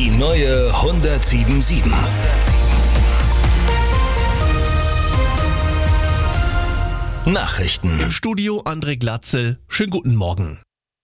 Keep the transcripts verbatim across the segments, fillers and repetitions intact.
Die neue hundertsieben sieben. Nachrichten. Im Studio André Glatzel. Schönen guten Morgen.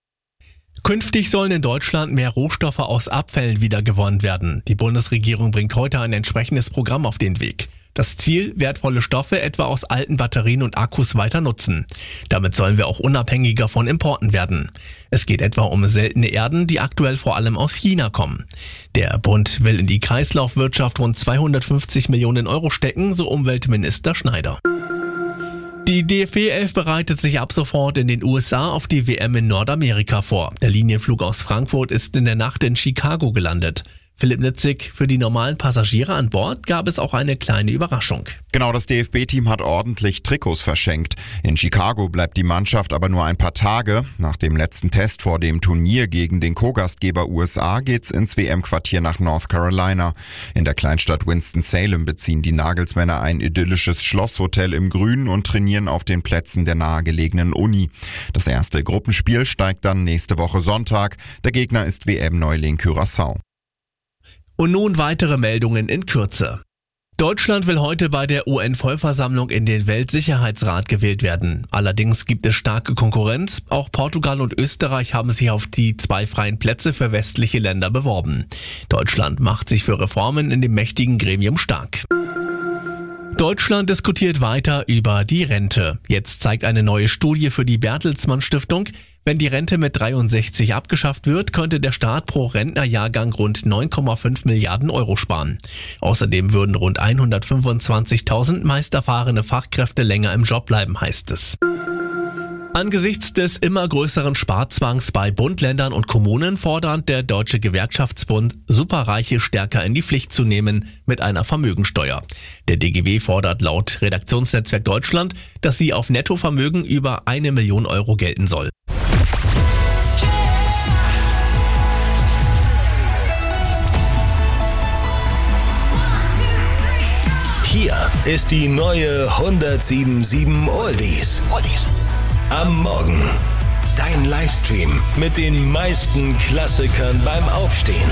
Künftig sollen in Deutschland mehr Rohstoffe aus Abfällen wiedergewonnen werden. Die Bundesregierung bringt heute ein entsprechendes Programm auf den Weg. Das Ziel, wertvolle Stoffe etwa aus alten Batterien und Akkus weiter nutzen. Damit sollen wir auch unabhängiger von Importen werden. Es geht etwa um seltene Erden, die aktuell vor allem aus China kommen. Der Bund will in die Kreislaufwirtschaft rund zweihundertfünfzig Millionen Euro stecken, so Umweltminister Schneider. Die D F B elf bereitet sich ab sofort in den U S A auf die W M in Nordamerika vor. Der Linienflug aus Frankfurt ist in der Nacht in Chicago gelandet. Philipp Nitzig, für die normalen Passagiere an Bord gab es auch eine kleine Überraschung. Genau, das D F B-Team hat ordentlich Trikots verschenkt. In Chicago bleibt die Mannschaft aber nur ein paar Tage. Nach dem letzten Test vor dem Turnier gegen den Co-Gastgeber U S A geht's ins W M-Quartier nach North Carolina. In der Kleinstadt Winston-Salem beziehen die Nagelsmänner ein idyllisches Schlosshotel im Grünen und trainieren auf den Plätzen der nahegelegenen Uni. Das erste Gruppenspiel steigt dann nächste Woche Sonntag. Der Gegner ist W M-Neuling Curaçao. Und nun weitere Meldungen in Kürze. Deutschland will heute bei der U N-Vollversammlung in den Weltsicherheitsrat gewählt werden. Allerdings gibt es starke Konkurrenz. Auch Portugal und Österreich haben sich auf die zwei freien Plätze für westliche Länder beworben. Deutschland macht sich für Reformen in dem mächtigen Gremium stark. Deutschland diskutiert weiter über die Rente. Jetzt zeigt eine neue Studie für die Bertelsmann Stiftung, wenn die Rente mit dreiundsechzig abgeschafft wird, könnte der Staat pro Rentnerjahrgang rund neun Komma fünf Milliarden Euro sparen. Außerdem würden rund hundertfünfundzwanzigtausend meist erfahrene Fachkräfte länger im Job bleiben, heißt es. Angesichts des immer größeren Sparzwangs bei Bund, Ländern und Kommunen fordert der Deutsche Gewerkschaftsbund, Superreiche stärker in die Pflicht zu nehmen mit einer Vermögensteuer. Der D G W fordert laut Redaktionsnetzwerk Deutschland, dass sie auf Nettovermögen über eine Million Euro gelten soll. Hier ist die neue hundertsieben sieben Oldies. Am Morgen. Dein Livestream mit den meisten Klassikern beim Aufstehen.